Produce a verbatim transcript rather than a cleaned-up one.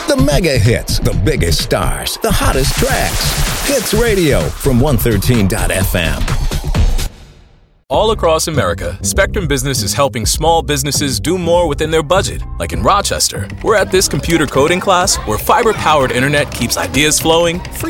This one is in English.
The mega hits, the biggest stars, the hottest tracks. Hits Radio from one thirteen dot f m. All across America, Spectrum Business is helping small businesses do more within their budget. Like in Rochester, we're at this computer coding class where fiber-powered internet keeps ideas flowing, free